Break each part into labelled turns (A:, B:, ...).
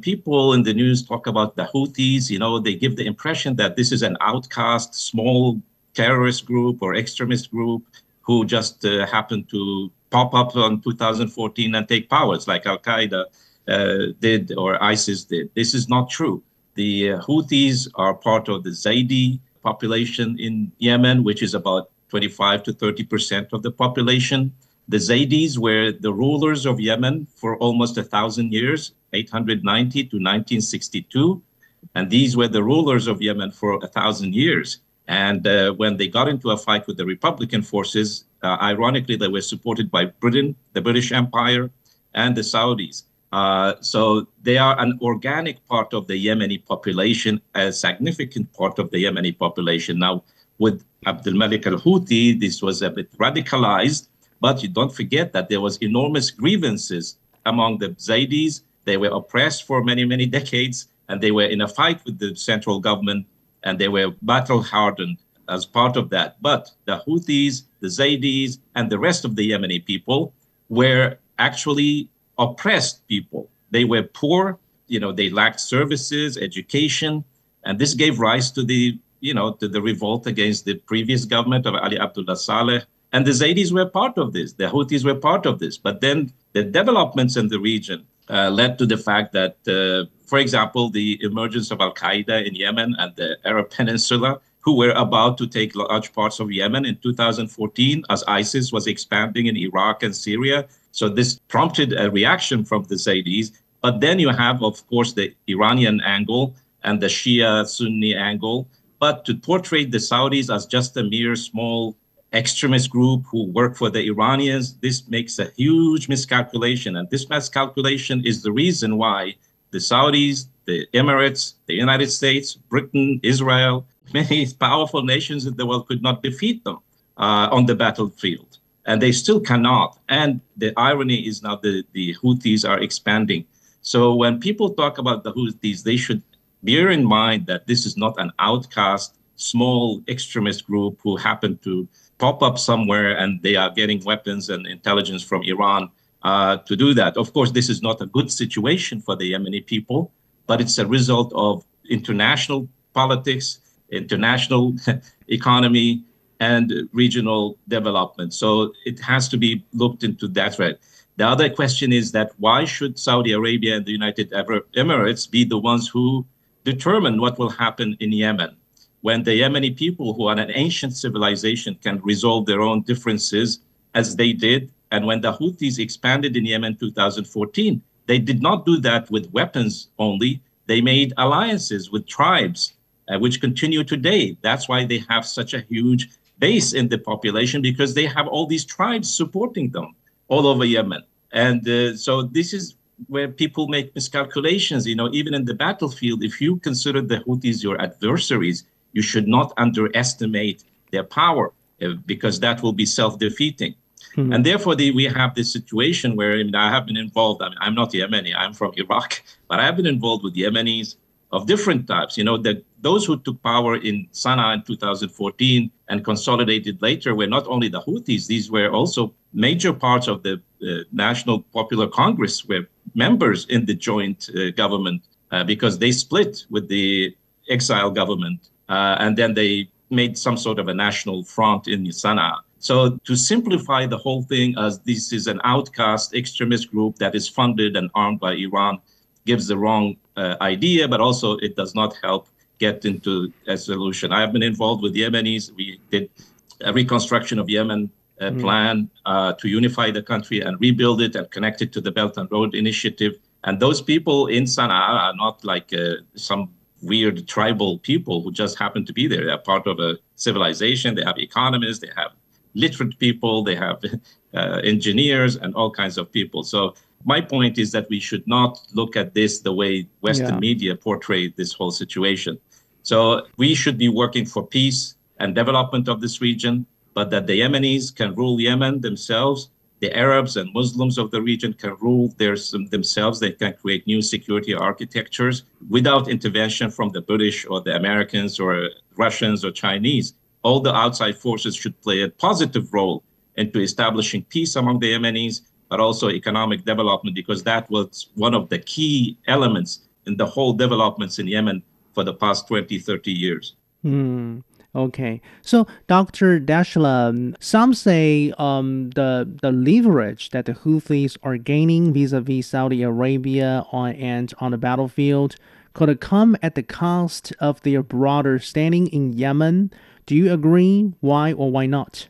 A: people in the news talk about the Houthis, they give the impression that this is an outcast, small terrorist group or extremist group who just happened to pop up in 2014 and take power. It's like Al-Qaeda did or ISIS did. This is not true. The Houthis are part of the Zaidi population in Yemen, which is about 25 to 30% of the population. The Zaidis were the rulers of Yemen for almost 1,000 years, 890 to 1962. And these were the rulers of Yemen for 1,000 years. And when they got into a fight with the Republican forces, ironically, they were supported by Britain, the British Empire, and the Saudis. So they are an organic part of the Yemeni population, a significant part of the Yemeni population. Now, with Abdul Malik al-Houthi, this was a bit radicalized, but you don't forget that there was enormous grievances among the Zaidis. They were oppressed for many, many decades, and they were in a fight with the central government, and they were battle-hardened as part of that. But the Houthis, the Zaidis, and the rest of the Yemeni people were actually oppressed people. They were poor, they lacked services, education, and this gave rise to the revolt against the previous government of Ali Abdullah Saleh. And the Zaidis were part of this. The Houthis were part of this. But then the developments in the region led to the fact that, for example, the emergence of Al-Qaeda in Yemen and the Arab Peninsula, who were about to take large parts of Yemen in 2014 as ISIS was expanding in Iraq and Syria. So this prompted a reaction from the Zaidis. But then you have, of course, the Iranian angle and the Shia-Sunni angle. But to portray the Saudis as just a mere small extremist group who work for the Iranians, this makes a huge miscalculation. And this miscalculation is the reason why the Saudis, the Emirates, the United States, Britain, Israel, many powerful nations in the world could not defeat them on the battlefield. And they still cannot. And the irony is now the Houthis are expanding. So when people talk about the Houthis, they should bear in mind that this is not an outcast, small extremist group who happen to pop up somewhere and they are getting weapons and intelligence from Iran to do that. Of course, this is not a good situation for the Yemeni people, but it's a result of international politics, international economy, and regional development. So it has to be looked into that way. The other question is that why should Saudi Arabia and the United Arab Emirates be the ones who determine what will happen in Yemen, when the Yemeni people, who are an ancient civilization, can resolve their own differences as they did? And when the Houthis expanded in Yemen 2014, they did not do that with weapons only. They made alliances with tribes, which continue today. That's why they have such a huge base in the population, because they have all these tribes supporting them all over Yemen. And so this is where people make miscalculations. Even in the battlefield, if you consider the Houthis your adversaries, you should not underestimate their power, because that will be self-defeating. Mm-hmm. And therefore, we have this situation where I have been involved. I'm not Yemeni, I'm from Iraq, but I have been involved with Yemenis of different types. Those who took power in Sana'a in 2014 and consolidated later were not only the Houthis, these were also major parts of the National Popular Congress, were members in the joint government because they split with the exile government. And then they made some sort of a national front in Sana'a. So to simplify the whole thing as this is an outcast extremist group that is funded and armed by Iran gives the wrong idea, but also it does not help get into a solution. I have been involved with Yemenis. We did a reconstruction of Yemen plan to unify the country and rebuild it and connect it to the Belt and Road Initiative. And those people in Sana'a are not like some weird tribal people who just happen to be there. They're part of a civilization. They have economists, they have literate people, they have engineers and all kinds of people. So my point is that we should not look at this the way Western media portray this whole situation. So we should be working for peace and development of this region, but that the Yemenis can rule Yemen themselves. The Arabs and Muslims of the region can rule themselves. They can create new security architectures without intervention from the British or the Americans or Russians or Chinese. All the outside forces should play a positive role into establishing peace among the Yemenis, but also economic development, because that was one of the key elements in the whole developments in Yemen for the past 20, 30 years.
B: Okay. So, Dr. Dashla, some say the leverage that the Houthis are gaining vis-a-vis Saudi Arabia on the battlefield could come at the cost of their broader standing in Yemen. Do you agree? Why or why not?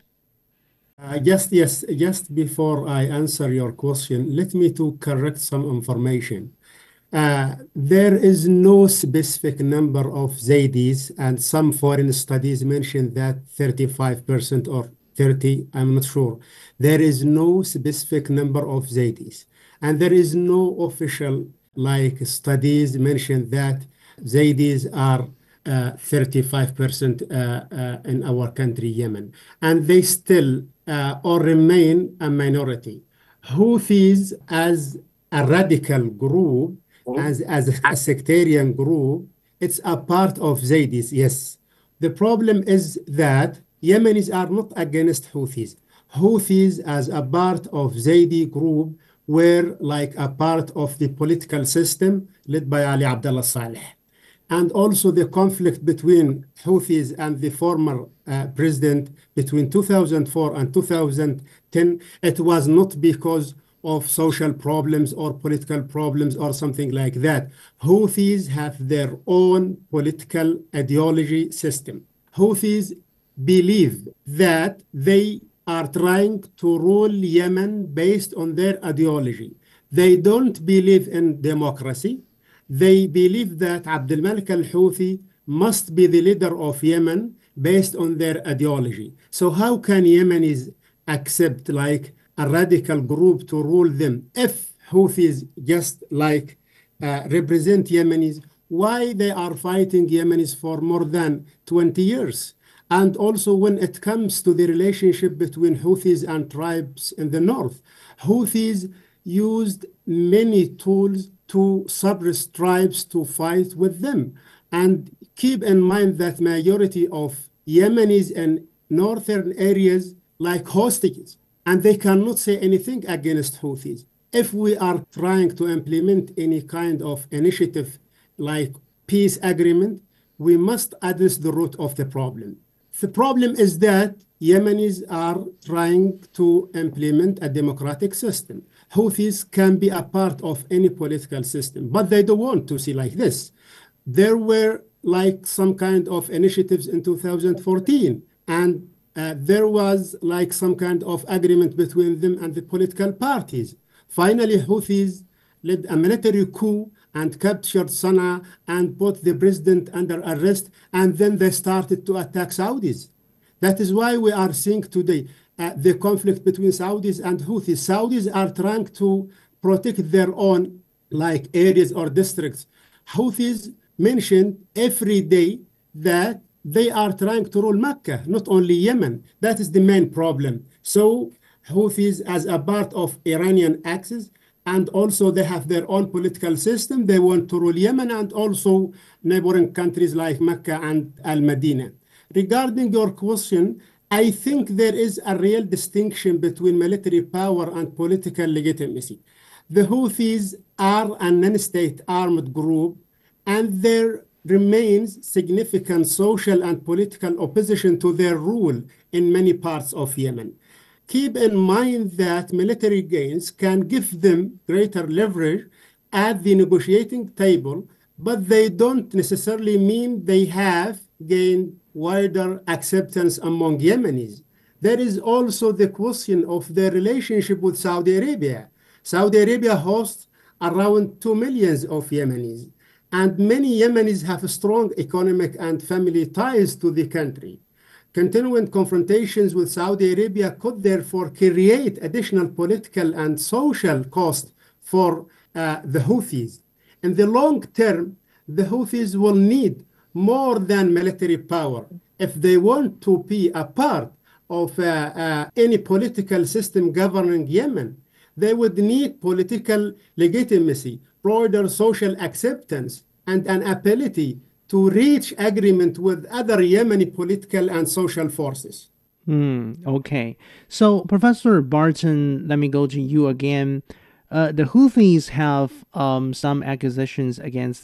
C: Just before I answer your question, let me to correct some information. There is no specific number of Zaydis, and some foreign studies mention that 35% or 30, I'm not sure. There is no specific number of Zaydis, and there is no official studies mention that Zaydis are 35% in our country, Yemen, and they still or remain a minority. Houthis as a radical group, as a sectarian group, it's a part of Zaydis, yes. The problem is that Yemenis are not against Houthis. Houthis as a part of Zaydi group were like a part of the political system led by Ali Abdullah Saleh. And also the conflict between Houthis and the former president between 2004 and 2010, it was not because of social problems or political problems or something like that. Houthis have their own political ideology system. Houthis believe that they are trying to rule Yemen based on their ideology. They don't believe in democracy. They believe that Abdul Malik al-Houthi must be the leader of Yemen based on their ideology. So how can Yemenis accept like a radical group to rule them if Houthis just represent Yemenis? Why they are fighting Yemenis for more than 20 years? And also when it comes to the relationship between Houthis and tribes in the north, Houthis used many tools to suppress tribes to fight with them. And keep in mind that majority of Yemenis in northern areas like hostages, and they cannot say anything against Houthis. If we are trying to implement any kind of initiative like peace agreement, we must address the root of the problem. The problem is that Yemenis are trying to implement a democratic system. Houthis can be a part of any political system, but they don't want to see like this. There were like some kind of initiatives in 2014, and there was like some kind of agreement between them and the political parties. Finally, Houthis led a military coup and captured Sana'a and put the president under arrest, and then they started to attack Saudis. That is why we are seeing today the conflict between Saudis and Houthis. Saudis are trying to protect their own like areas or districts. Houthis mentioned every day that they are trying to rule Mecca, not only Yemen. That is the main problem. So Houthis as a part of Iranian axis, and also they have their own political system. They want to rule Yemen and also neighboring countries like Mecca and Al-Madinah. Regarding your question, I think there is a real distinction between military power and political legitimacy. The Houthis are a non-state armed group, and there remains significant social and political opposition to their rule in many parts of Yemen. Keep in mind that military gains can give them greater leverage at the negotiating table, but they don't necessarily mean they have gained wider acceptance among Yemenis. There is also the question of their relationship with Saudi Arabia. Saudi Arabia hosts around 2 million of Yemenis, and many Yemenis have strong economic and family ties to the country. Continuing confrontations with Saudi Arabia could therefore create additional political and social cost for the Houthis. In the long term, the Houthis will need more than military power if they want to be a part of any political system governing Yemen. They would need political legitimacy, broader social acceptance, and an ability to reach agreement with other Yemeni political and social forces.
B: Okay. So, Professor Barton, let me go to you again. The Houthis have some accusations against